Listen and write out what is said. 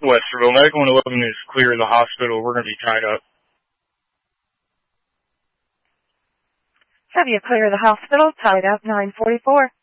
Westerville. Medical 111 is clear of the hospital. We're going to be tied up. Have you clear of the hospital, tied up 944.